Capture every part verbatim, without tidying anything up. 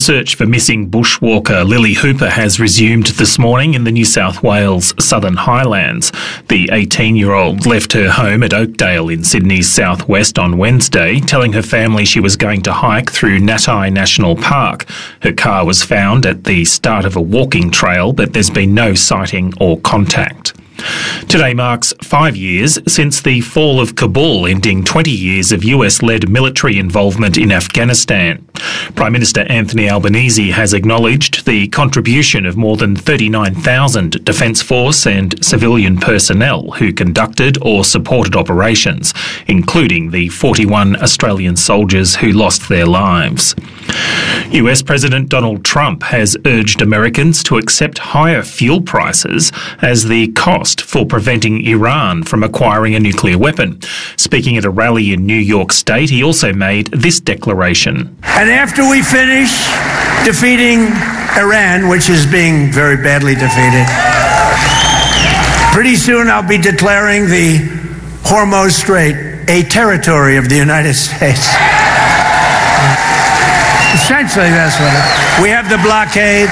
Search for missing bushwalker Lily Hooper has resumed this morning in the New South Wales Southern Highlands. The eighteen-year-old left her home at Oakdale in Sydney's southwest on Wednesday, telling her family she was going to hike through Natai National Park. Her car was found at the start of a walking trail, but there's been no sighting or contact. Today marks five years since the fall of Kabul, ending twenty years of U S-led military involvement in Afghanistan. Prime Minister Anthony Albanese has acknowledged the contribution of more than thirty-nine thousand Defence Force and civilian personnel who conducted or supported operations, including the forty-one Australian soldiers who lost their lives. U S President Donald Trump has urged Americans to accept higher fuel prices as the cost for preventing Iran from acquiring a nuclear weapon. Speaking at a rally in New York State, he also made this declaration. And after we finish defeating Iran, which is being very badly defeated, pretty soon I'll be declaring the Hormuz Strait a territory of the United States. Essentially, that's what it is. We have the blockade.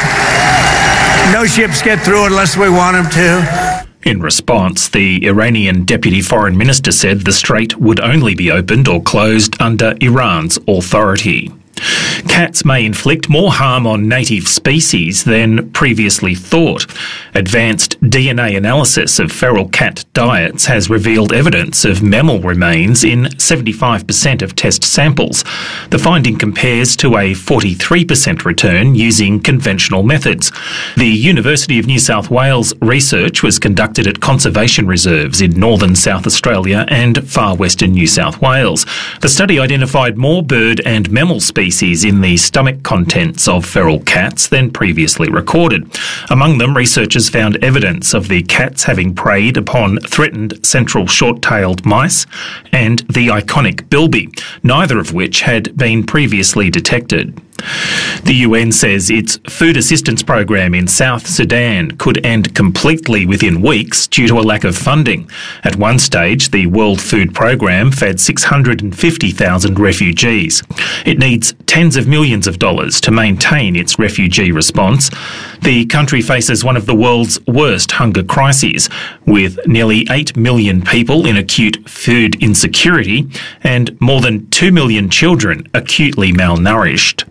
No ships get through unless we want them to. In response, the Iranian Deputy Foreign Minister said the strait would only be opened or closed under Iran's authority. Cats may inflict more harm on native species than previously thought. Advanced D N A analysis of feral cat diets has revealed evidence of mammal remains in seventy-five percent of test samples. The finding compares to a forty-three percent return using conventional methods. The University of New South Wales research was conducted at conservation reserves in northern South Australia and far western New South Wales. The study identified more bird and mammal species in the stomach contents of feral cats than previously recorded. Among them, researchers found evidence of the cats having preyed upon threatened central short-tailed mice and the iconic bilby, neither of which had been previously detected. The U N says its food assistance program in South Sudan could end completely within weeks due to a lack of funding. At one stage, the World Food Programme fed six hundred fifty thousand refugees. It needs tens of millions of dollars to maintain its refugee response. The country faces one of the world's worst hunger crises, with nearly eight million people in acute food insecurity and more than two million children acutely malnourished.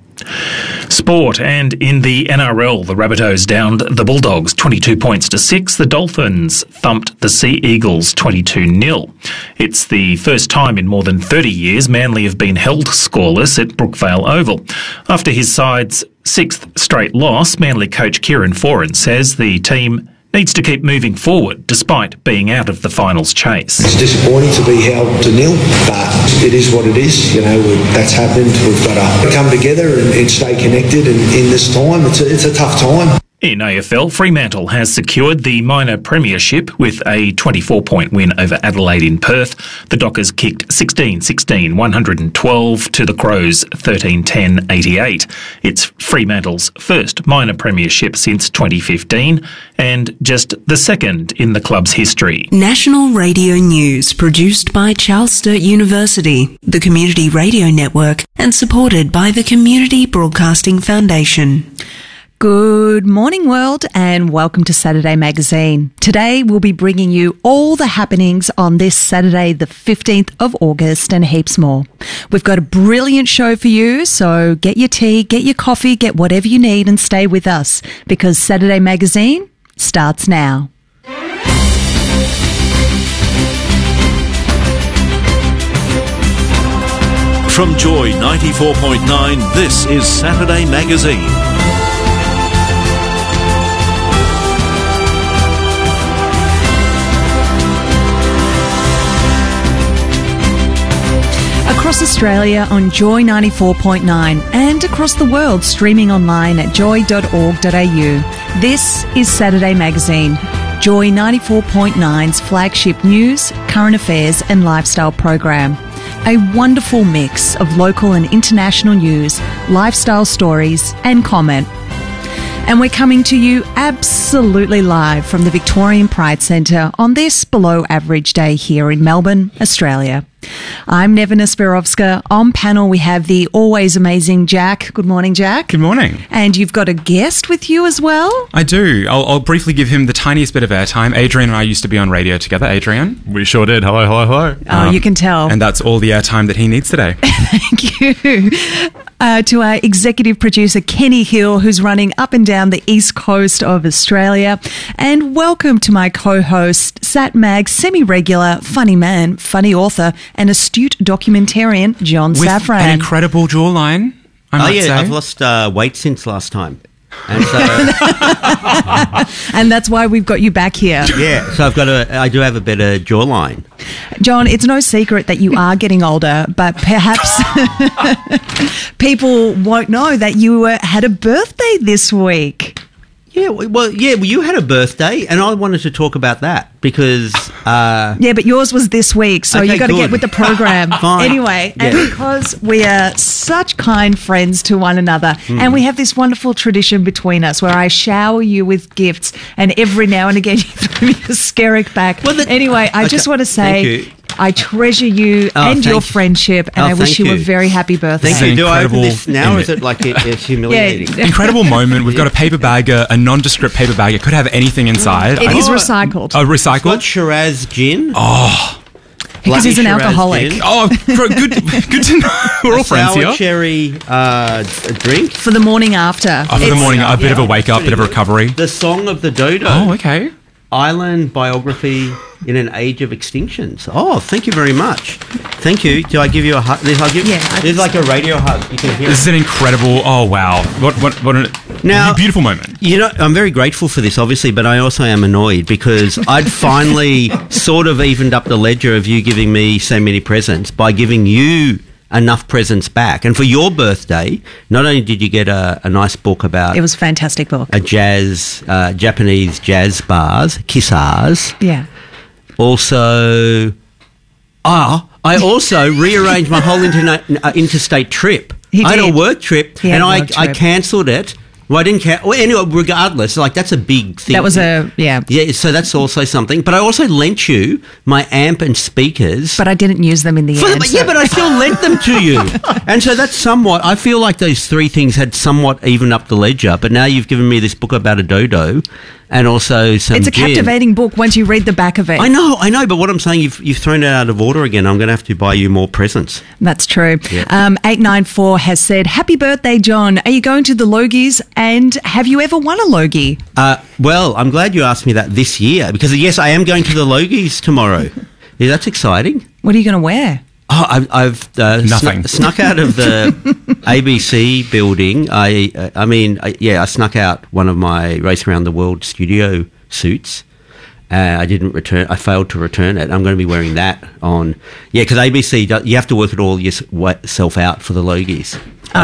Sport, and in the N R L, the Rabbitohs downed the Bulldogs twenty-two points to six. The Dolphins thumped the Sea Eagles twenty-two nil. It's the first time in more than thirty years Manly have been held scoreless at Brookvale Oval. After his side's sixth straight loss, Manly coach Kieran Foran says the team needs to keep moving forward despite being out of the finals chase. It's disappointing to be held to nil, but it is what it is. You know, that's happened. We've got to come together and, and stay connected. And in this time, it's a, it's a tough time. In A F L, Fremantle has secured the minor premiership with a twenty-four point win over Adelaide in Perth. The Dockers kicked sixteen sixteen, one hundred twelve to the Crows thirteen ten, eighty-eight. It's Fremantle's first minor premiership since twenty fifteen and just the second in the club's history. National Radio News, produced by Charles Sturt University, the Community Radio Network, and supported by the Community Broadcasting Foundation. Good morning, world, and welcome to Saturday Magazine. Today, we'll be bringing you all the happenings on this Saturday, the fifteenth of August, and heaps more. We've got a brilliant show for you, so get your tea, get your coffee, get whatever you need, and stay with us, because Saturday Magazine starts now. From Joy ninety-four point nine, this is Saturday Magazine. Across Australia on Joy ninety-four point nine and across the world streaming online at joy dot org dot a u. This is Saturday Magazine, Joy ninety-four point nine's flagship news, current affairs and lifestyle program. A wonderful mix of local and international news, lifestyle stories and comment. And we're coming to you absolutely live from the Victorian Pride Centre on this below average day here in Melbourne, Australia. I'm Nevena Spirovska. On panel we have the always amazing Jack. Good morning, Jack. Good morning. And you've got a guest with you as well? I do. I'll, I'll briefly give him the tiniest bit of airtime. Adrian and I used to be on radio together. Adrian? We sure did. Hello, hello, hello. Oh, um, you can tell. And that's all the airtime that he needs today. Thank you. Uh, to our executive producer, Kenny Hill, who's running up and down the east coast of Australia. And welcome to my co-host, Sat Mag, semi-regular, funny man, funny author, and astute documentarian, John With Safran. an incredible jawline, I oh, might yeah, say. I've lost uh, weight since last time. And so, and that's why we've got you back here. yeah, so I've got a, I do have a better jawline. John, it's no secret that you are getting older, but perhaps people won't know that you uh, had a birthday this week. Yeah, well, yeah, well, you had a birthday, and I wanted to talk about that because... Uh, yeah, but yours was this week, so okay, you got to get with the program. Fine. Anyway, yeah. and because we are such kind friends to one another, mm. and we have this wonderful tradition between us where I shower you with gifts, and every now and again you throw me a skerrick back. Well, the, anyway, I okay, just want to say... I treasure you oh, and your friendship, and oh, I wish you, you a very happy birthday. Thank you. Do I open this now, or is it like it, it's humiliating? Yeah. Incredible moment. We've got a paper bag, a, a nondescript paper bag. It could have anything inside. It I, is recycled. Oh, recycled? It's got Shiraz gin. Oh. Because he's an Shiraz alcoholic. Gin. Oh, good, good to know. We're all a friends sour here. cherry uh, drink. For the morning after. Oh, for the morning, a bit yeah, of a wake-up, bit of a recovery. The Song of the Dodo. Oh, okay. Island biography in an age of extinctions. Oh, thank you very much. Thank you. Do I give you a hug? I'll give, yeah, this is like a radio hug. You can hear This it. is an incredible... Oh, wow. What what what a now, beautiful moment. You know, I'm very grateful for this, obviously, but I also am annoyed because I'd finally sort of evened up the ledger of you giving me so many presents by giving you enough presents back. And for your birthday, not only did you get a, a nice book about... It was a fantastic book. A jazz, uh, Japanese jazz bars, kissars. Yeah. Also... Ah, I also rearranged my whole interna- uh, interstate trip. He I had did. a work trip, He and had a I, work I trip. cancelled it. Well, I didn't care. Well, anyway, regardless, like that's a big thing. That was a, yeah. Yeah, so that's also something. But I also lent you my amp and speakers. But I didn't use them in the For end. the, so- yeah, but I still lent them to you. And so that's somewhat, I feel like those three things had somewhat evened up the ledger. But now you've given me this book about a dodo and also some It's a gin. captivating book once you read the back of it. I know, I know, but what I'm saying, you've you've thrown it out of order again. I'm going to have to buy you more presents. That's true. Yeah. Um, eight nine four has said, happy birthday, John. Are you going to the Logies? And have you ever won a Logie? Uh, well, I'm glad you asked me that this year because, yes, I am going to the Logies tomorrow. Yeah, that's exciting. What are you going to wear? Oh, I, I've uh, Nothing. snu- snuck out of the A B C building. I, uh, I mean, I, yeah, I snuck out one of my Race Around the World studio suits. Uh, I didn't return. I failed to return it. I'm going to be wearing that on. Yeah, because A B C, do, you have to work it all yourself out for the Logies.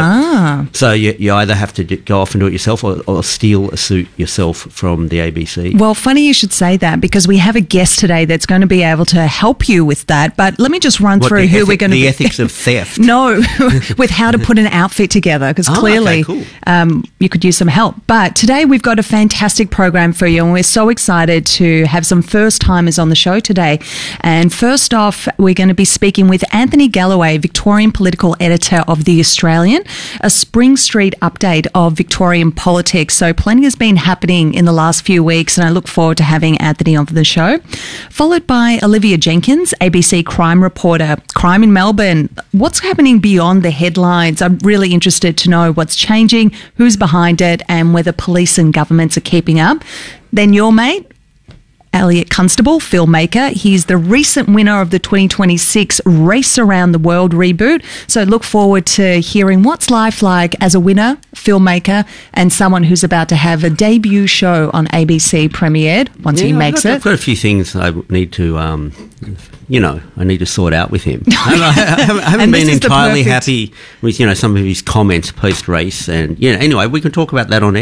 Ah. So you, you either have to do, go off and do it yourself or, or steal a suit yourself from the A B C. Well, funny you should say that because we have a guest today that's going to be able to help you with that. But let me just run What, through the who ethic- we're going to the be. ethics of theft. No, with how to put an outfit together because Oh, okay, clearly cool. um, you could use some help. But today we've got a fantastic program for you and we're so excited to have some first timers on the show today. And first off, we're going to be speaking with Anthony Galloway, Victorian political editor of The Australian, a Spring Street update of Victorian politics. So plenty has been happening in the last few weeks and I look forward to having Anthony on the show. Followed by Olivia Jenkins, A B C crime reporter. Crime in Melbourne. What's happening beyond the headlines? I'm really interested to know what's changing, who's behind it and whether police and governments are keeping up. Then your mate, Elliot Constable, filmmaker. He's the recent winner of the twenty twenty-six Race Around the World reboot. So look forward to hearing what's life like as a winner, filmmaker, and someone who's about to have a debut show on A B C premiered once he Yeah, makes I've got, it. I've got a few things I need to, um, you know, I need to sort out with him. I haven't, I haven't, I haven't And this been is the entirely perfect- happy with, you know, some of his comments post-race. And, you know, anyway, we can talk about that on air.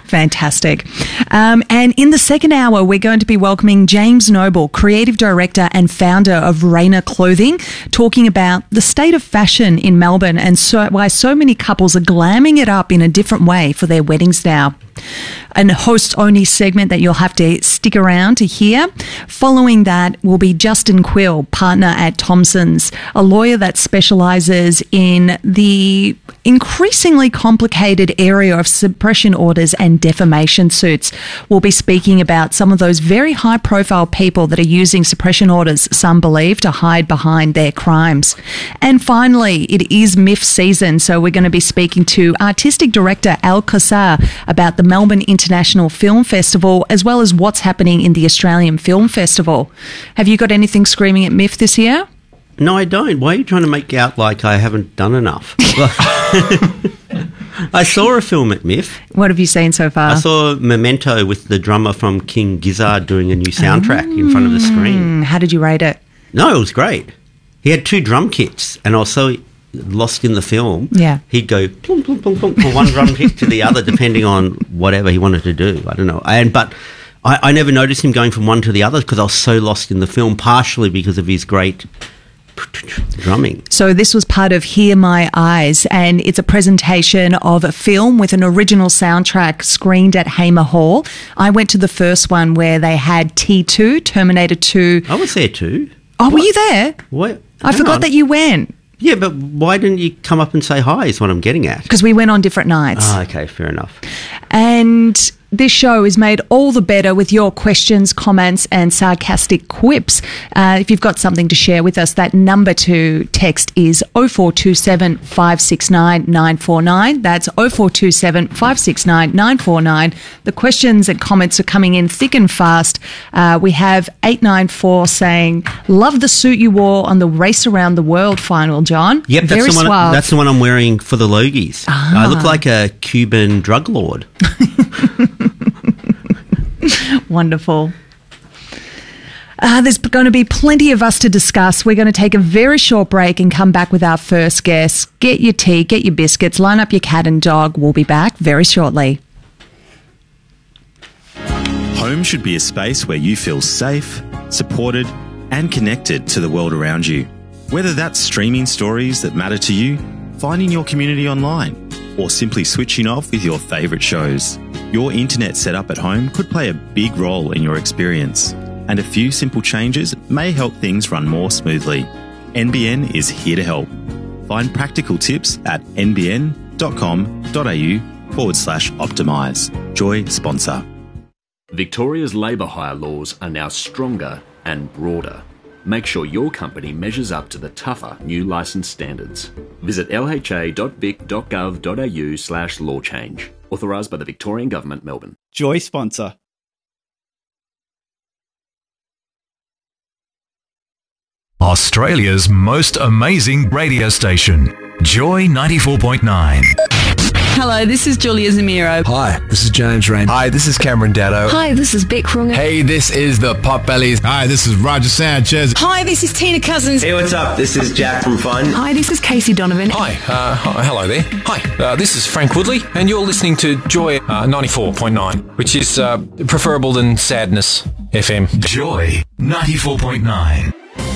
Fantastic. Um, and in the second hour, we're going to be welcoming James Noble, Creative Director and founder of Rainer Clothing, talking about the state of fashion in Melbourne and so, why so many couples are glamming it up in a different way for their weddings now. A host-only segment that you'll have to stick around to hear. Following that will be Justin Quill, partner at Thompson's, a lawyer that specialises in the increasingly complicated area of suppression orders and defamation suits. We'll be speaking about some of those very high-profile people that are using suppression orders, some believe, to hide behind their crimes. And finally, it is M I F season, so we're going to be speaking to Artistic Director Al Qassar about the Melbourne International Film Festival, as well as what's happening in the Australian Film Festival. Have you got anything screaming at M I F this year? No, I don't. Why are you trying to make out like I haven't done enough? I saw a film at M I F. What have you seen so far? I saw Memento with the drummer from King Gizzard doing a new soundtrack oh. in front of the screen. How did you rate it? No, it was great. He had two drum kits, and also lost in the film, yeah. he'd go plum, plum, plum, plum, from one drum kit to the other, depending on whatever he wanted to do. I don't know. And but I, I never noticed him going from one to the other because I was so lost in the film, partially because of his great drumming. So this was part of Hear My Eyes, and it's a presentation of a film with an original soundtrack screened at Hamer Hall. I went to the first one where they had T two, Terminator two. I was there too. Oh, what? Were you there? What? I Hang forgot on. that you went. Yeah, but why didn't you come up and say hi is what I'm getting at. Because we went on different nights. Ah, okay, fair enough. And this show is made all the better with your questions, comments and sarcastic quips. Uh, if you've got something to share with us, that number to text is oh four two seven, five six nine, nine four nine. That's oh four two seven, five six nine, nine four nine. The questions and comments are coming in thick and fast. Uh, we have eight nine four saying, love the suit you wore on the Race Around the World final, John. Yep, Very that's the, one, suave. that's the one I'm wearing for the Logies. Ah. I look like a Cuban drug lord. Wonderful. Uh, there's going to be plenty of us to discuss. We're going to take a very short break and come back with our first guest. Get your tea, get your biscuits, line up your cat and dog. We'll be back very shortly. Home should be a space where you feel safe, supported, and connected to the world around you. Whether that's streaming stories that matter to you, finding your community online, or simply switching off with your favourite shows. Your internet setup at home could play a big role in your experience, and a few simple changes may help things run more smoothly. N B N is here to help. Find practical tips at nbn.com.au forward slash optimise. Joy sponsor. Victoria's labour hire laws are now stronger and broader. Make sure your company measures up to the tougher new licence standards. Visit lha.vic.gov.au slash law change. Authorised by the Victorian Government, Melbourne. Joy sponsor. Australia's most amazing radio station. Joy ninety-four point nine. Hello, this is Julia Zamiro. Hi, this is James Rain. Hi, this is Cameron Daddo. Hi, this is Beck Runger. Hey, this is the Pop Bellies. Hi, this is Roger Sanchez. Hi, this is Tina Cousins. Hey, what's up? This is Jack from Fun. Hi, this is Casey Donovan. Hi, uh, hello there. Hi, uh, this is Frank Woodley, and you're listening to Joy uh, ninety-four point nine, which is uh, preferable than Sadness F M. Joy ninety-four point nine.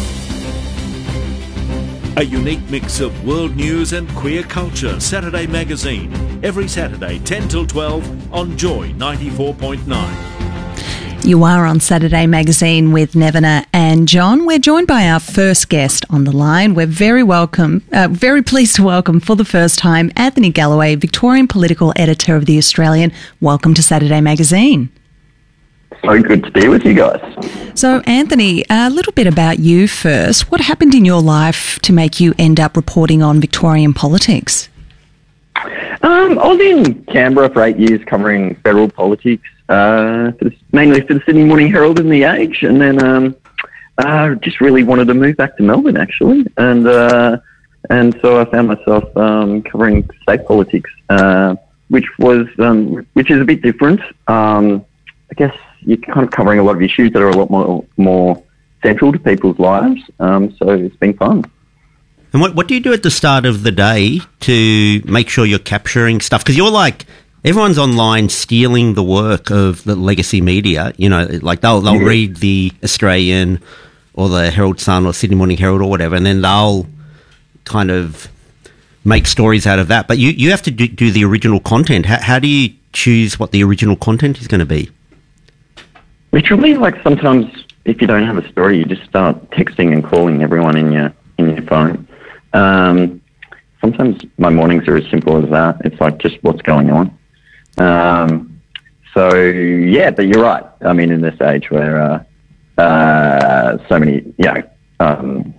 A unique mix of world news and queer culture. Saturday Magazine. Every Saturday, ten till twelve on Joy ninety-four point nine. You are on Saturday Magazine with Nevena and John. We're joined by our first guest on the line. We're very welcome, uh, very pleased to welcome for the first time Anthony Galloway, Victorian political editor of The Australian. Welcome to Saturday Magazine. So good to be with you guys. So, Anthony, a little bit about you first. What happened in your life to make you end up reporting on Victorian politics? Um, I was in Canberra for eight years covering federal politics, uh, for the, mainly for the Sydney Morning Herald and The Age, and then um, uh, just really wanted to move back to Melbourne, actually. And uh, and so I found myself um, covering state politics, uh, which was um, which is a bit different. Um, I guess you're kind of covering a lot of issues that are a lot more more central to people's lives. Um, so it's been fun. And what what do you do at the start of the day to make sure you're capturing stuff? Because you're like everyone's online stealing the work of the legacy media. You know, like they'll they'll Yeah. read the Australian or the Herald Sun or Sydney Morning Herald or whatever, and then they'll kind of make stories out of that. But you, you have to do, do the original content. How, how do you choose what the original content is going to be? Literally, like sometimes if you don't have a story, you just start texting and calling everyone in your in your phone. Um, sometimes my mornings are as simple as that. It's like just what's going on. Um, so yeah, but you're right. I mean, in this age where uh, uh, so many, you know, um,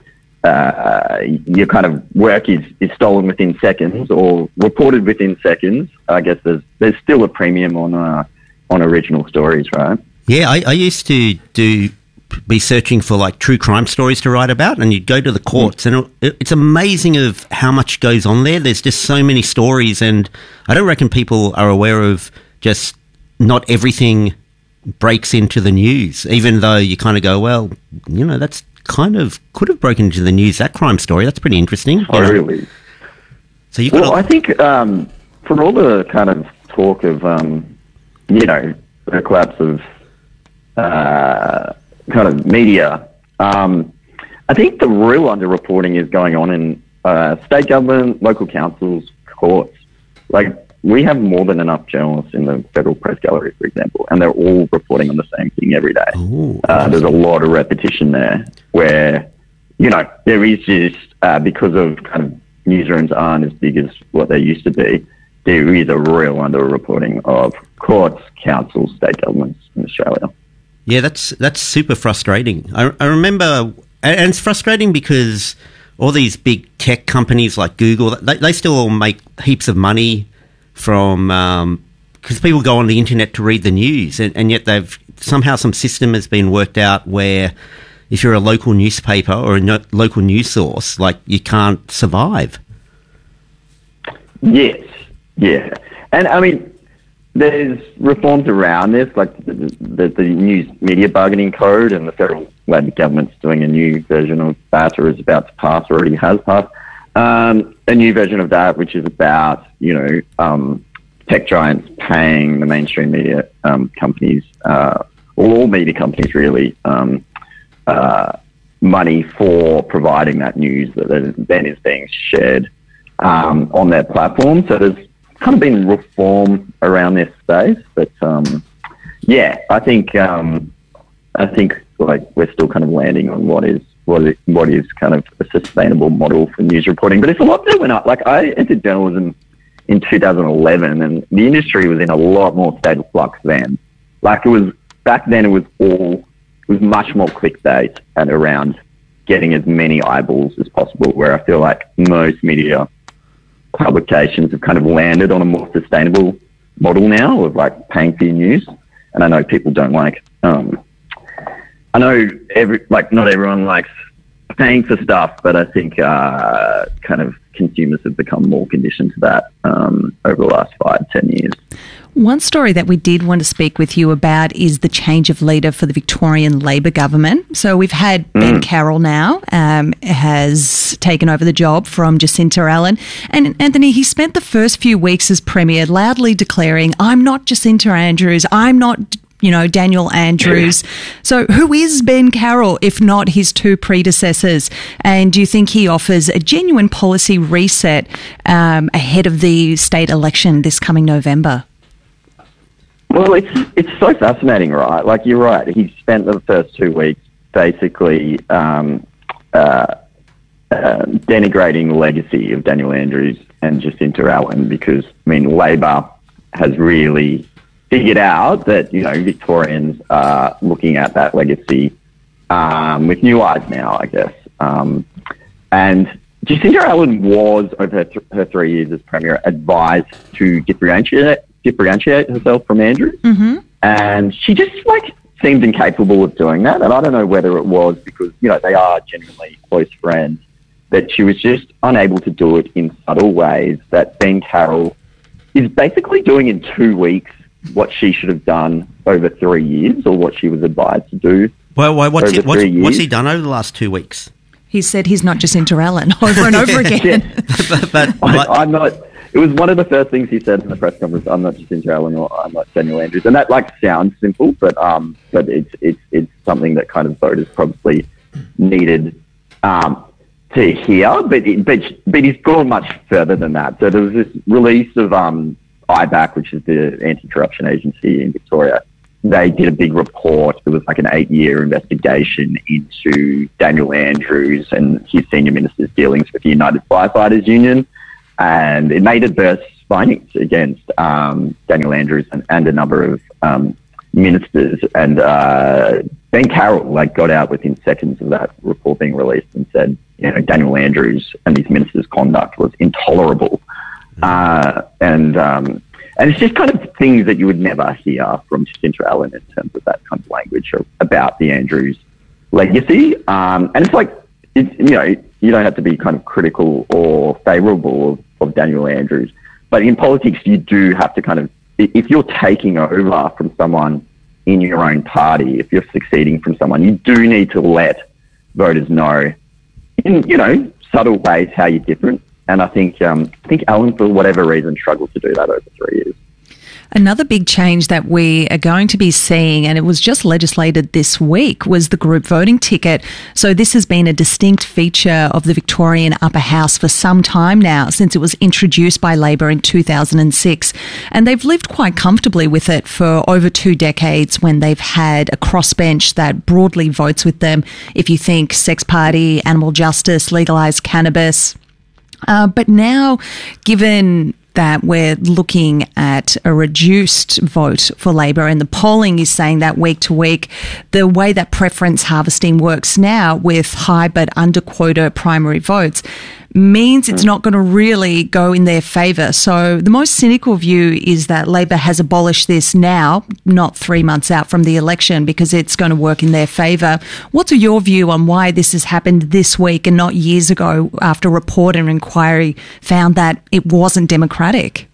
uh, your kind of work is, is stolen within seconds or reported within seconds, I guess there's there's still a premium on uh, on original stories, right? Yeah, I, I used to do be searching for like true crime stories to write about, and you'd go to the courts, and it, it's amazing of how much goes on there. There's just so many stories, and I don't reckon people are aware of just not everything breaks into the news, even though you kind of go, well, you know, that's kind of could have broken into the news, that crime story. That's pretty interesting. Oh, really? So you've well, got I think um, for all the kind of talk of, um, you know, the collapse of uh, kind of media, um, I think the real underreporting is going on in uh, state government, local councils, courts. Like, we have more than enough journalists in the Federal Press Gallery, for example, and they're all reporting on the same thing every day. Ooh, uh, there's a lot of repetition there where, you know, there is just, uh, because of kind of newsrooms aren't as big as what they used to be, there is a real underreporting of courts, councils, state governments in Australia. Yeah, that's that's super frustrating. I, I remember, and it's frustrating because all these big tech companies like Google, they, they still all make heaps of money from, because um, people go on the internet to read the news, and, and yet they've somehow some system has been worked out where if you're a local newspaper or a no, local news source, like you can't survive. Yes, yeah. And I mean, there's reforms around this, like the, the, the News Media Bargaining Code, and the federal Labor government's doing a new version of that, or is about to pass, or already has passed. Um, a new version of that, which is about, you know, um, tech giants paying the mainstream media um, companies, uh, all media companies really, um, uh, money for providing that news that then is being shared um, on their platform. So there's kind of been reform around this space, but um, yeah, I think um, I think like we're still kind of landing on what is what is what is kind of a sustainable model for news reporting. But it's a lot different. Like, I entered journalism in two thousand eleven, and the industry was in a lot more state of flux then. Like, it was back then, it was all it was much more clickbait and around getting as many eyeballs as possible. Where I feel like most media publications have kind of landed on a more sustainable model now of like paying for your news. And I know people don't like, um, I know every, like not everyone likes paying for stuff, but I think uh, kind of consumers have become more conditioned to that um, over the last five, ten years. One story that we did want to speak with you about is the change of leader for the Victorian Labor government. So we've had mm. Ben Carroll now um, has taken over the job from Jacinta Allan. And Anthony, he spent the first few weeks as Premier loudly declaring, I'm not Jacinta Andrews, I'm not, you know, Daniel Andrews. So who is Ben Carroll, if not his two predecessors? And do you think he offers a genuine policy reset um, ahead of the state election this coming November? Well, it's it's so fascinating, right? Like, you're right. He spent the first two weeks basically um, uh, uh, denigrating the legacy of Daniel Andrews and Jacinta Allan, because, I mean, Labor has really figured out that, you know, Victorians are looking at that legacy um, with new eyes now, I guess. Um, and Jacinta Allan was, over her, th- her three years as Premier, advised to differentiate differentiate herself from Andrews. Mm-hmm. And she just, like, seemed incapable of doing that. And I don't know whether it was because, you know, they are genuinely close friends, that she was just unable to do it in subtle ways that Ben Carroll is basically doing in two weeks what she should have done over three years, or what she was advised to do. Well, well what's, over he, what's, three years. what's he done over the last two weeks? He said he's not Jacinta Allan over and over again. Yeah. but, but, I, I'm not... it was one of the first things he said in the press conference. I'm not Jacinta Allen or I'm not Daniel Andrews, and that like sounds simple, but um, but it's it's it's something that kind of voters probably needed um, to hear. But it, but but he's gone much further than that. So there was this release of um, I B A C, which is the anti-corruption agency in Victoria. They did a big report. It was like an eight-year investigation into Daniel Andrews and his senior minister's dealings with the United Firefighters Union. And it made adverse findings against um, Daniel Andrews and, and a number of um, ministers. And uh, Ben Carroll like got out within seconds of that report being released and said, you know, Daniel Andrews and these ministers' conduct was intolerable. Uh, and um, and it's just kind of things that you would never hear from Jacinta Allen in terms of that kind of language about the Andrews legacy. Um, and it's like, it's, you know, you don't have to be kind of critical or favourable of, of Daniel Andrews. But in politics, you do have to kind of, if you're taking over from someone in your own party, if you're succeeding from someone, you do need to let voters know in, you know, subtle ways how you're different. And I think um, I think Allen, for whatever reason, struggled to do that over three years. Another big change that we are going to be seeing, and it was just legislated this week, was the group voting ticket. So this has been a distinct feature of the Victorian Upper House for some time now, since it was introduced by Labor in two thousand six. And they've lived quite comfortably with it for over two decades when they've had a crossbench that broadly votes with them. If you think sex party, animal justice, legalised cannabis. Uh, but now, given that we're looking at a reduced vote for Labor, and the polling is saying that week to week, the way that preference harvesting works now with high but under quota primary votes means it's not going to really go in their favour. So the most cynical view is that Labor has abolished this now, not three months out from the election, because it's going to work in their favour. What's your view on why this has happened this week and not years ago after report and inquiry found that it wasn't democratic?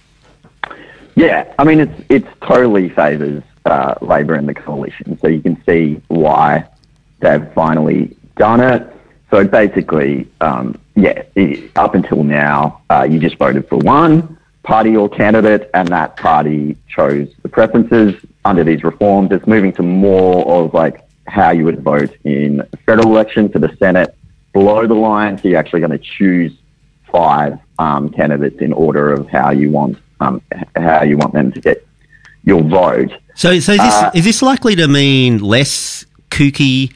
Yeah, I mean, it's it's totally favours uh, Labor and the coalition. So you can see why they've finally done it. So basically, um, yeah, it, up until now, uh, you just voted for one party or candidate, and that party chose the preferences. Under these reforms, it's moving to more of like how you would vote in a federal election for the Senate, below the line. So you're actually going to choose five um, candidates in order of how you want um, how you want them to get your vote. So, so is, this, uh, is this likely to mean less kooky?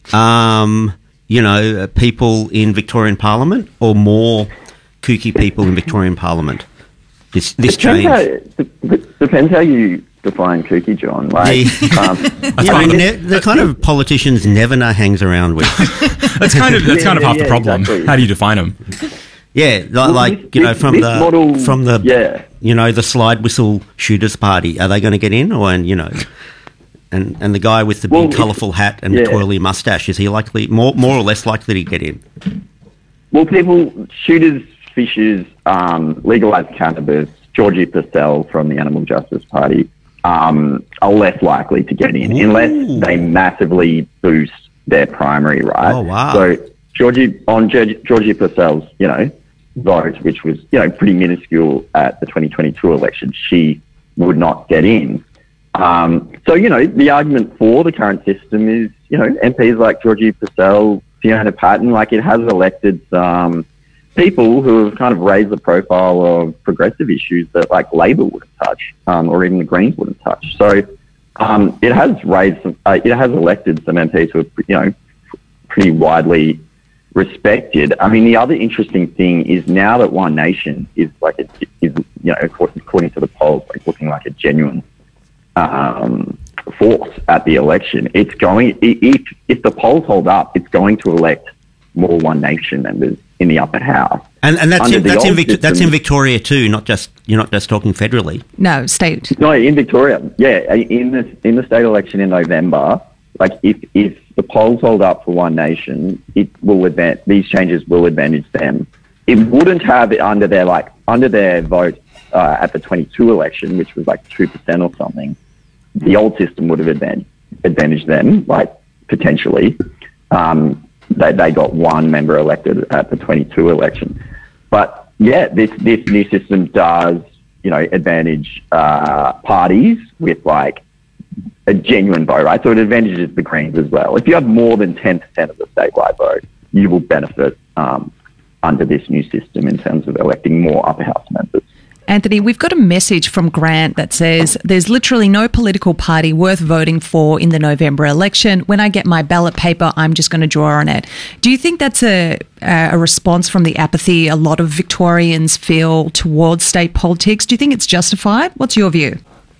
Um, you know, people in Victorian Parliament, or more kooky people in Victorian Parliament? This this change how, depends how you define kooky, John. Like, yeah. um, yeah, I mean, ne- the kind of politicians Nevena hangs around with. that's kind of that's yeah, kind of yeah, half yeah, the problem. Exactly. How do you define them? Yeah, like, well, like this, you know, this, from this the model, from the yeah. you know, the slide whistle shooters party. Are they going to get in, or and you know? And and the guy with the well, big colourful hat and yeah. the twirly moustache, is he likely, more more or less likely to get in? Well, people, shooters, fishers, um, legalised cannabis, Georgie Purcell from the Animal Justice Party um, are less likely to get in Ooh. unless they massively boost their primary, right? Oh, wow. So Georgie, on Georgie, Georgie Purcell's, you know, vote, which was, you know, pretty minuscule at the twenty twenty-two election, she would not get in. Um, so, you know, the argument for the current system is, you know, M Ps like Georgie Purcell, Fiona Patten, like it has elected some people who have kind of raised the profile of progressive issues that like Labor wouldn't touch, um, or even the Greens wouldn't touch. So um, it has raised, some, uh, it has elected some M Ps who are, you know, pretty widely respected. I mean, the other interesting thing is now that One Nation is like, a, is, you know, according to the polls, like looking like a genuine um, force at the election, it's going, if, if the polls hold up, it's going to elect more One Nation members in the upper house. And and that's in, that's in Vic- that's in Victoria too, not just you're not just talking federally. No, state. No, in Victoria. Yeah, in the in the state election in November, like if if the polls hold up for One Nation, it will advance. These changes will advantage them. It wouldn't have it under their like under their vote uh, at the twenty-two election, which was like two percent or something. The old system would have advantaged advantaged them, like potentially. Um, They, they got one member elected at the twenty-two election. But yeah, this this new system does, you know, advantage uh, parties with like a genuine vote, right? So it advantages the Greens as well. If you have more than ten percent of the statewide vote, you will benefit um, under this new system in terms of electing more upper house members. Anthony, we've got a message from Grant that says there's literally no political party worth voting for in the November election. When I get my ballot paper, I'm just going to draw on it. Do you think that's a, a response from the apathy a lot of Victorians feel towards state politics? Do you think it's justified? What's your view?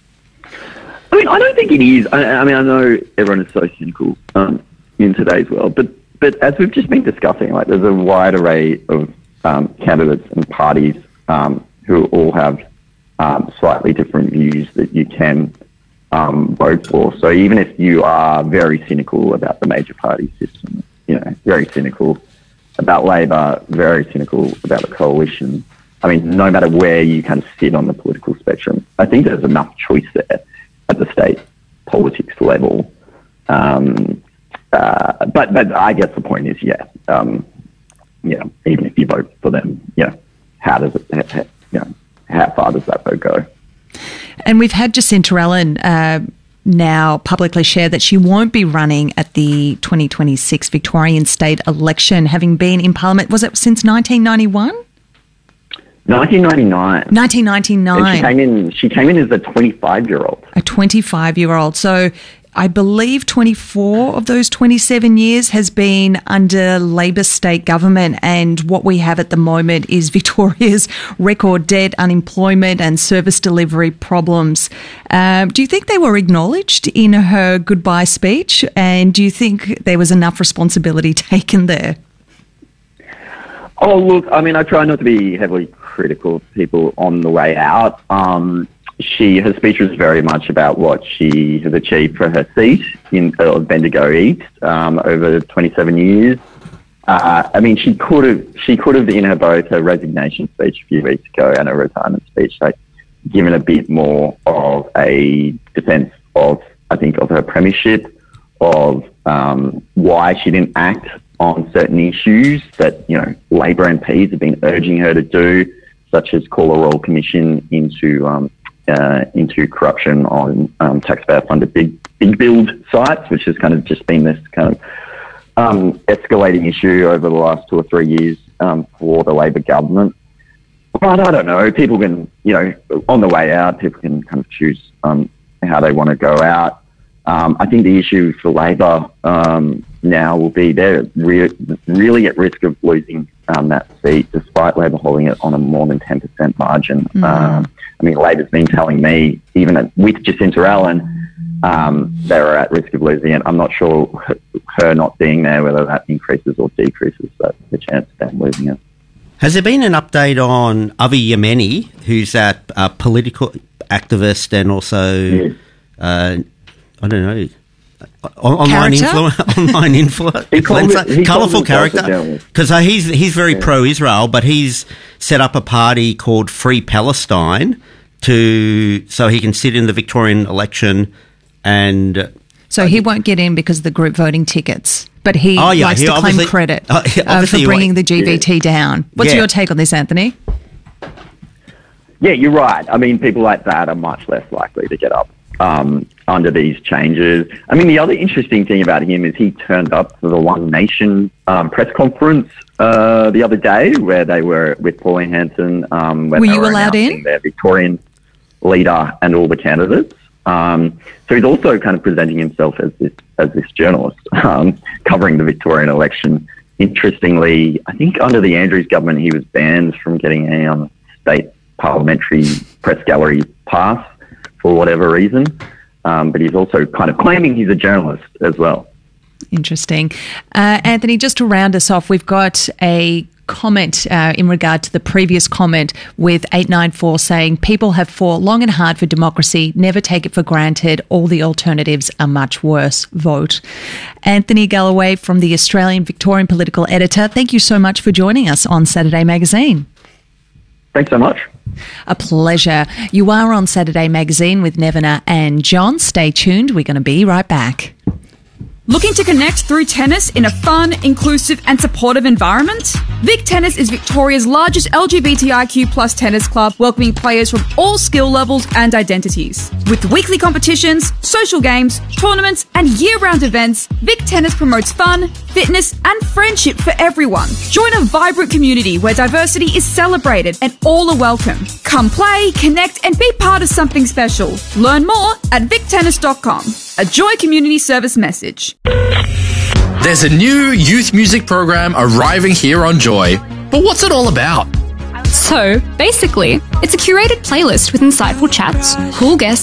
I mean, I don't think it is. I, I mean, I know everyone is so cynical um, in today's world, but but as we've just been discussing, like there's a wide array of um, candidates and parties um, who all have um, slightly different views that you can um, vote for. So even if you are very cynical about the major party system, you know, very cynical about Labor, very cynical about the coalition, I mean, no matter where you kind of sit on the political spectrum, I think there's enough choice there at the state politics level. Um, uh, but, but I guess the point is, yeah, um, you know, even if you vote for them, you know, how does it, how, you know, how far does that vote go? And we've had Jacinta Allen uh, now publicly share that she won't be running at the twenty twenty-six Victorian state election, having been in Parliament, was it since nineteen ninety-one? nineteen ninety-nine. nineteen ninety-nine. And she came in. She came in as a twenty-five-year-old. A twenty-five-year-old. So I believe twenty-four of those twenty-seven years has been under Labor state government, and what we have at the moment is Victoria's record debt, unemployment and service delivery problems. Um, do you think they were acknowledged in her goodbye speech, and do you think there was enough responsibility taken there? Oh, look, I mean, I try not to be heavily critical of people on the way out. Um, she, her speech was very much about what she has achieved for her seat in uh, Bendigo East um, over twenty-seven years. Uh, I mean, she could have, she could have, in her both her resignation speech a few weeks ago and her retirement speech, like, given a bit more of a defence of, I think, of her premiership, of um, why she didn't act on certain issues that, you know, Labor M Ps have been urging her to do, such as call a royal commission into um, uh, into corruption on um, taxpayer-funded big big build sites, which has kind of just been this kind of um, escalating issue over the last two or three years um, for the Labor government. But I don't know. People can, you know, on the way out, people can kind of choose um, how they want to go out. Um, I think the issue for Labor um, now will be they're re- really at risk of losing um, that seat, despite Labor holding it on a more than ten percent margin. Mm. Um, I mean, Labor's been telling me, even at, with Jacinta Allen, um, they were at risk of losing it. I'm not sure her, her not being there, whether that increases or decreases the, the chance of them losing it. Has there been an update on Avi Yemeni, who's that uh, political activist and also... Yes. Uh, I don't know. Online influence, online influ- influencer, colourful character. Because uh, he's he's very yeah. pro-Israel, but he's set up a party called Free Palestine to so he can sit in the Victorian election, and so he won't get in because of the group voting tickets. But he oh, yeah, likes he to claim credit uh, uh, for bringing the G B T yeah. down. What's yeah. your take on this, Anthony? Yeah, you're right. I mean, people like that are much less likely to get up Um, under these changes. I mean, the other interesting thing about him is he turned up for the One Nation um, press conference uh, the other day, where they were with Pauline Hanson. Um, when were they you were allowed in? Their Victorian leader and all the candidates. Um, so he's also kind of presenting himself as this as this journalist um, covering the Victorian election. Interestingly, I think under the Andrews government, he was banned from getting a um, state parliamentary press gallery pass for whatever reason. Um, but he's also kind of claiming he's a journalist as well. Interesting. Uh, Anthony, just to round us off, we've got a comment uh, in regard to the previous comment with eight nine four saying people have fought long and hard for democracy, never take it for granted, all the alternatives are much worse, vote. Anthony Galloway from the Australian Victorian Political Editor, thank you so much for joining us on Saturday Magazine. Thanks so much. A pleasure. You are on Saturday Magazine with Nevena and John. Stay tuned. We're going to be right back. Looking to connect through tennis in a fun, inclusive and supportive environment? Vic Tennis is Victoria's largest L G B T I Q plus tennis club, welcoming players from all skill levels and identities. With weekly competitions, social games, tournaments and year-round events, Vic Tennis promotes fun, fitness and friendship for everyone. Join a vibrant community where diversity is celebrated and all are welcome. Come play, connect and be part of something special. Learn more at vic tennis dot com. A Joy Community Service message. There's a new youth music program arriving here on Joy. But what's it all about? So, basically, it's a curated playlist with insightful chats, cool guests,